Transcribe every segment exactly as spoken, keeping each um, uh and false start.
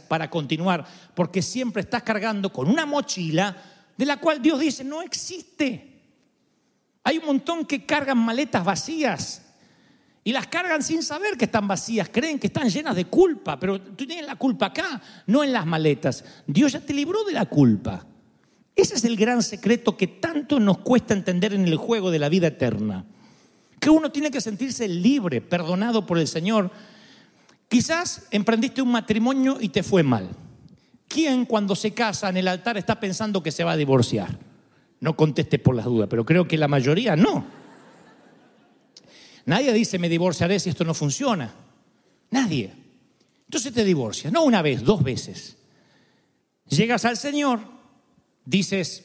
para continuar, porque siempre estás cargando con una mochila de la cual Dios dice no existe. Hay un montón que cargan maletas vacías y las cargan sin saber que están vacías, creen que están llenas de culpa, pero tú tienes la culpa acá, no en las maletas. Dios ya te libró de la culpa. Ese es el gran secreto que tanto nos cuesta entender en el juego de la vida eterna. Que uno tiene que sentirse libre, perdonado por el Señor. Quizás emprendiste un matrimonio y te fue mal. ¿Quién cuando se casa en el altar está pensando que se va a divorciar? No conteste por las dudas, pero creo que la mayoría no. Nadie dice me divorciaré si esto no funciona. Nadie. Entonces te divorcias, no una vez, dos veces. Llegas al Señor, dices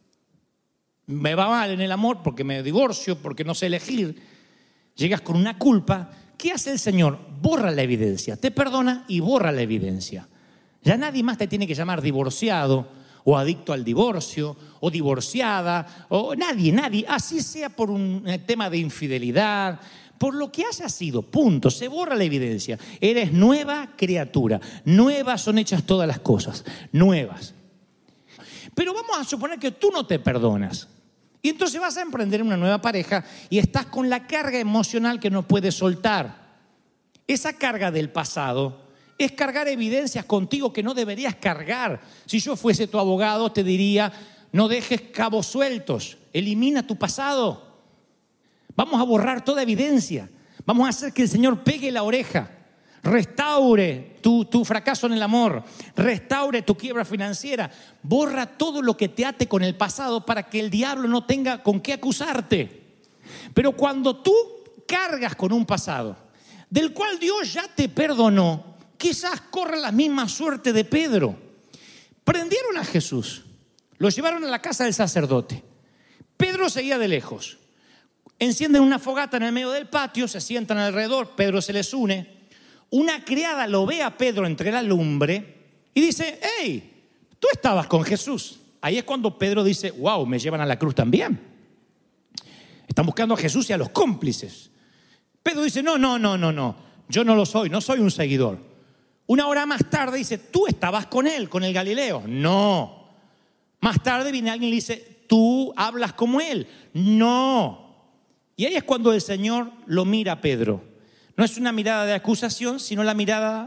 me va mal en el amor porque me divorcio, porque no sé elegir. Llegas con una culpa. ¿Qué hace el Señor? Borra la evidencia, te perdona y borra la evidencia. Ya nadie más te tiene que llamar divorciado o adicto al divorcio o divorciada o nadie, nadie, así sea por un tema de infidelidad, por lo que haya sido, punto, se borra la evidencia. Eres nueva criatura, nuevas son hechas todas las cosas, nuevas. Pero vamos a suponer que tú no te perdonas. Y entonces vas a emprender una nueva pareja y estás con la carga emocional que no puedes soltar. Esa carga del pasado es cargar evidencias contigo que no deberías cargar. Si yo fuese tu abogado te diría, no dejes cabos sueltos, elimina tu pasado. Vamos a borrar toda evidencia. Vamos a hacer que el Señor pegue la oreja. Restaure tu, tu fracaso en el amor, restaure tu quiebra financiera, borra todo lo que te ate con el pasado para que el diablo no tenga con qué acusarte. Pero cuando tú cargas con un pasado del cual Dios ya te perdonó, quizás corra la misma suerte de Pedro. Prendieron a Jesús, lo llevaron a la casa del sacerdote. Pedro seguía de lejos. Encienden una fogata en el medio del patio, se sientan alrededor, Pedro se les une. Una criada lo ve a Pedro entre la lumbre y dice, hey, tú estabas con Jesús. Ahí es cuando Pedro dice, wow, me llevan a la cruz también. Están buscando a Jesús y a los cómplices. Pedro dice, no, no, no, no, no, yo no lo soy, no soy un seguidor. Una hora más tarde dice, tú estabas con él, con el Galileo. No. Más tarde viene alguien y le dice, tú hablas como él. No. Y ahí es cuando el Señor lo mira a Pedro. No es una mirada de acusación, sino la mirada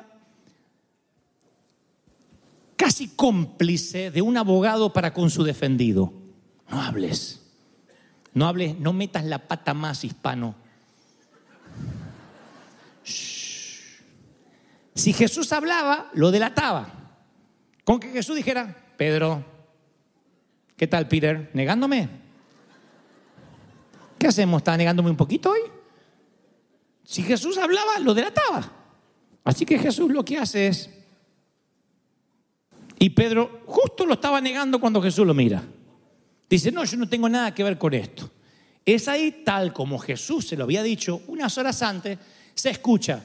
casi cómplice de un abogado para con su defendido. No hables, no hables, no metas la pata más, hispano. Shh. Si Jesús hablaba, lo delataba. Con que Jesús dijera, Pedro, ¿qué tal, Peter? ¿Negándome? ¿Qué hacemos? ¿Está negándome un poquito hoy? Si Jesús hablaba, lo delataba. Así que Jesús lo que hace es... Y Pedro justo lo estaba negando cuando Jesús lo mira. Dice, no, yo no tengo nada que ver con esto. Es ahí, tal como Jesús se lo había dicho unas horas antes, se escucha...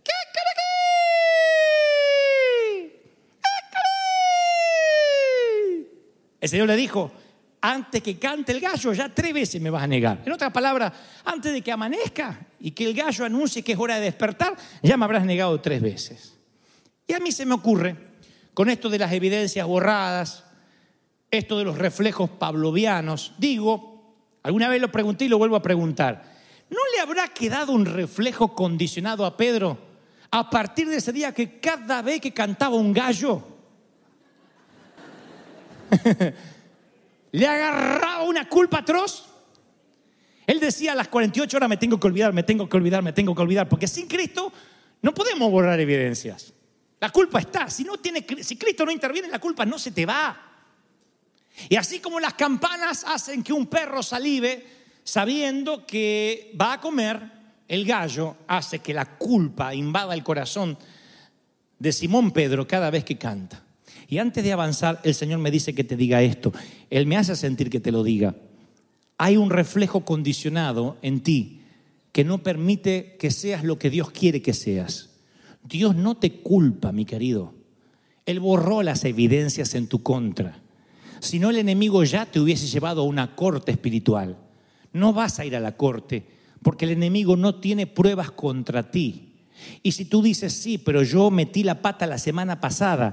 El Señor le dijo, antes que cante el gallo, ya tres veces me vas a negar. En otras palabras, antes de que amanezca y que el gallo anuncie que es hora de despertar, ya me habrás negado tres veces. Y a mí se me ocurre, con esto de las evidencias borradas, esto de los reflejos pavlovianos, digo, alguna vez lo pregunté y lo vuelvo a preguntar, ¿no le habrá quedado un reflejo condicionado a Pedro a partir de ese día que cada vez que cantaba un gallo, le agarraba una culpa atroz? Él decía a las cuarenta y ocho horas me tengo que olvidar, me tengo que olvidar, me tengo que olvidar, porque sin Cristo no podemos borrar evidencias. La culpa está, si, no tiene, si Cristo no interviene, la culpa no se te va. Y así como las campanas hacen que un perro salive sabiendo que va a comer, el gallo hace que la culpa invada el corazón de Simón Pedro cada vez que canta. Y antes de avanzar, el Señor me dice que te diga esto. Él me hace sentir que te lo diga. Hay un reflejo condicionado en ti que no permite que seas lo que Dios quiere que seas. Dios no te culpa, mi querido. Él borró las evidencias en tu contra. Si no, el enemigo ya te hubiese llevado a una corte espiritual. No vas a ir a la corte porque el enemigo no tiene pruebas contra ti. Y si tú dices, sí, pero yo metí la pata la semana pasada,